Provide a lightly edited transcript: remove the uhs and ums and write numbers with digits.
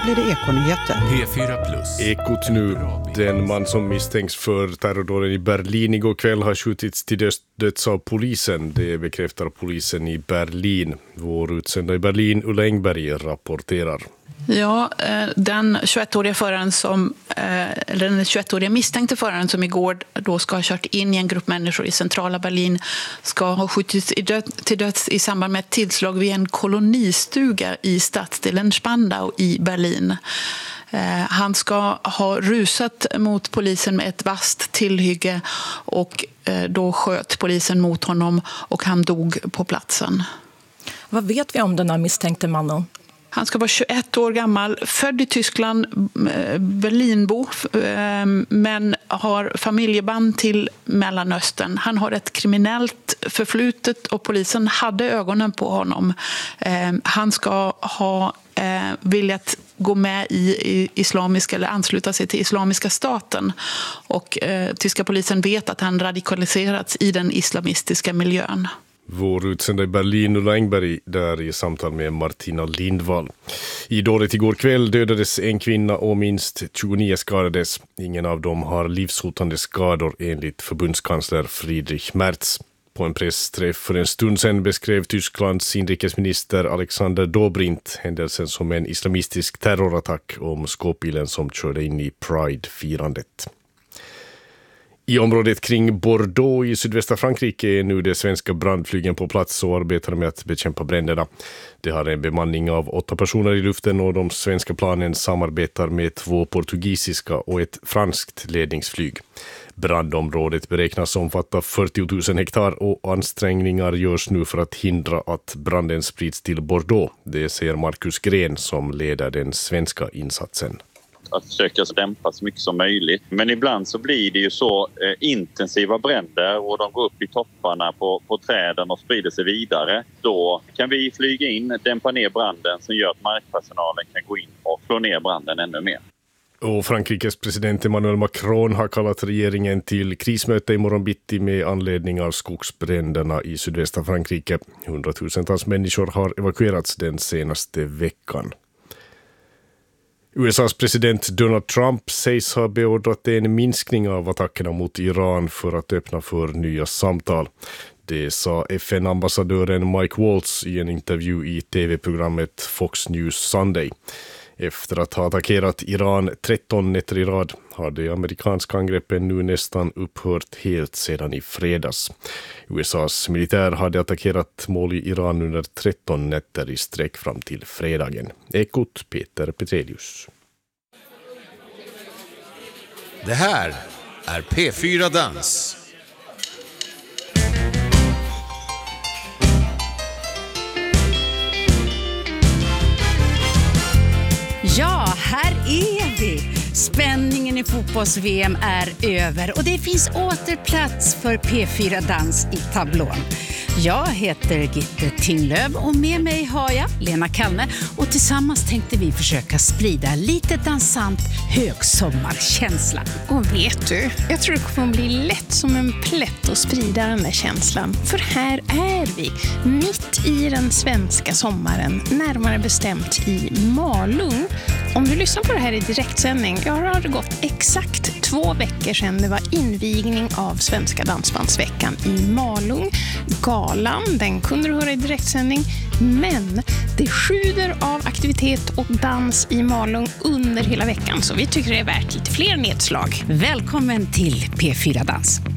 blir det Ekonyheter. P4+. Ekot nu. Den man som misstänks för terrordåden i Berlin igår kväll har skjutits till döds av polisen. Det bekräftar polisen i Berlin. Vår utsända i Berlin, Ulla Engberg, rapporterar. Ja, den 21-åriga föraren eller den 21-åriga misstänkte föraren som igår då ska ha kört in i en grupp människor i centrala Berlin ska ha skjutits till döds i samband med ett tillslag vid en kolonistuga i stadsdelen Spandau i Berlin. Han ska ha rusat mot polisen med ett vasst tillhygge och då sköt polisen mot honom och han dog på platsen. Vad vet vi om den här misstänkte mannen? Han ska vara 21 år gammal, född i Tyskland, Berlinbo, men har familjeband till Mellanöstern. Han har ett kriminellt förflutet och polisen hade ögonen på honom. Han ska ha velat gå med i islamiska eller ansluta sig till Islamiska staten. Och tyska polisen vet att han radikaliserats i den islamistiska miljön. Vår utsända i Berlin, Ulla Engberg, där i samtal med Martina Lindvall. I dådet igår kväll dödades en kvinna och minst 29 skadades. Ingen av dem har livshotande skador enligt förbundskansler Friedrich Merz. På en pressträff för en stund sedan beskrev Tysklands inrikesminister Alexander Dobrindt händelsen som en islamistisk terrorattack om skåpbilen som körde in i Pride-firandet. I området kring Bordeaux i sydvästra Frankrike är nu de svenska brandflygen på plats och arbetar med att bekämpa bränderna. Det har en bemanning av 8 personer i luften och de svenska planen samarbetar med 2 portugisiska och ett franskt ledningsflyg. Brandområdet beräknas omfatta 40 000 hektar och ansträngningar görs nu för att hindra att branden sprids till Bordeaux. Det säger Marcus Gren som leder den svenska insatsen. Att försöka dämpa så mycket som möjligt. Men ibland så blir det ju så intensiva bränder och de går upp i topparna på träden och sprider sig vidare. Då kan vi flyga in, dämpa ner branden som gör att markpersonalen kan gå in och slå ner branden ännu mer. Och Frankrikes president Emmanuel Macron har kallat regeringen till krismöte i morgon bitti med anledning av skogsbränderna i sydvästra Frankrike. 100 000-tals människor har evakuerats den senaste veckan. USAs president Donald Trump sägs ha beordrat en minskning av attackerna mot Iran för att öppna för nya samtal. Det sa FN-ambassadören Mike Waltz i en intervju i tv-programmet Fox News Sunday. Efter att ha attackerat Iran 13 nätter i rad har de amerikanska angreppen nu nästan upphört helt sedan i fredags. USAs militär hade attackerat mål i Iran under 13 nätter i sträck fram till fredagen. Ekot Peter Petrelius. Det här är P4 Dans. Ja, här är vi. Spänningen i fotbolls-VM är över och det finns åter plats för P4 Dans i tablån. Jag heter Gitte Tinglöf och med mig har jag Lena Kallne och tillsammans tänkte vi försöka sprida lite dansant högsommarkänsla. Och vet du, jag tror det kommer bli lätt som en plätt att sprida den där känslan. För här är vi, mitt i den svenska sommaren, närmare bestämt i Malung. Om du lyssnar på det här i direktsändning, jag har det gått exakt 2 veckor sedan det var invigning av Svenska dansbandsveckan i Malung. Galan, den kunde du höra i direktsändning, men det sjuder av aktivitet och dans i Malung under hela veckan, så vi tycker det är värt lite fler nedslag. Välkommen till P4 Dans.